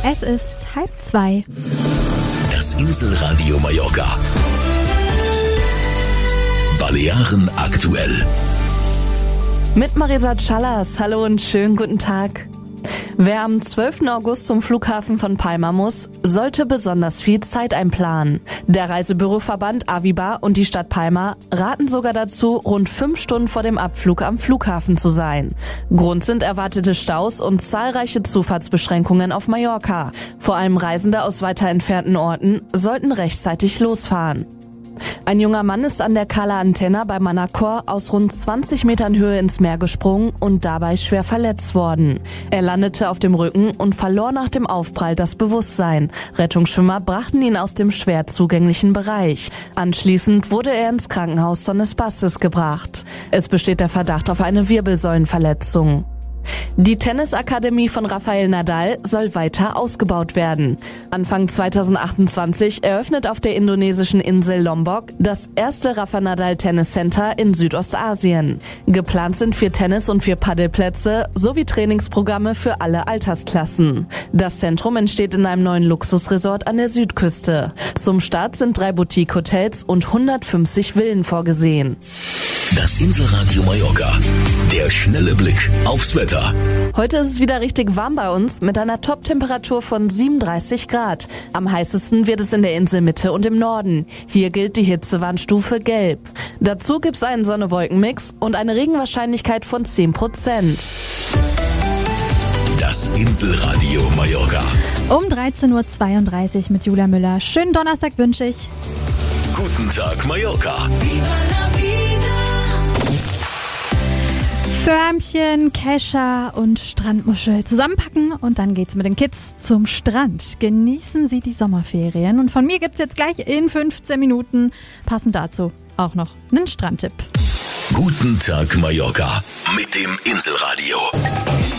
Es ist 1:30. Das Inselradio Mallorca. Balearen aktuell. Mit Marisa Callas. Hallo und schönen guten Tag. Wer am 12. August zum Flughafen von Palma muss, sollte besonders viel Zeit einplanen. Der Reisebüroverband Aviva und die Stadt Palma raten sogar dazu, rund 5 Stunden vor dem Abflug am Flughafen zu sein. Grund sind erwartete Staus und zahlreiche Zufahrtsbeschränkungen auf Mallorca. Vor allem Reisende aus weiter entfernten Orten sollten rechtzeitig losfahren. Ein junger Mann ist an der Cala Antena bei Manacor aus rund 20 Metern Höhe ins Meer gesprungen und dabei schwer verletzt worden. Er landete auf dem Rücken und verlor nach dem Aufprall das Bewusstsein. Rettungsschwimmer brachten ihn aus dem schwer zugänglichen Bereich. Anschließend wurde er ins Krankenhaus Son Espaces gebracht. Es besteht der Verdacht auf eine Wirbelsäulenverletzung. Die Tennisakademie von Rafael Nadal soll weiter ausgebaut werden. Anfang 2028 eröffnet auf der indonesischen Insel Lombok das erste Rafa Nadal Tennis Center in Südostasien. Geplant sind 4 Tennis- und 4 Paddelplätze sowie Trainingsprogramme für alle Altersklassen. Das Zentrum entsteht in einem neuen Luxusresort an der Südküste. Zum Start sind 3 Boutique-Hotels und 150 Villen vorgesehen. Das Inselradio Mallorca. Der schnelle Blick aufs Wetter. Heute ist es wieder richtig warm bei uns mit einer Top-Temperatur von 37 Grad. Am heißesten wird es in der Inselmitte und im Norden. Hier gilt die Hitzewarnstufe Gelb. Dazu gibt es einen Sonne-Wolken-Mix und eine Regenwahrscheinlichkeit von 10%. Das Inselradio Mallorca. Um 13:32 Uhr mit Julia Müller. Schönen Donnerstag wünsche ich. Guten Tag Mallorca. Förmchen, Kescher und Strandmuschel zusammenpacken und dann geht's mit den Kids zum Strand. Genießen Sie die Sommerferien und von mir gibt's jetzt gleich in 15 Minuten passend dazu auch noch einen Strandtipp. Guten Tag Mallorca mit dem Inselradio.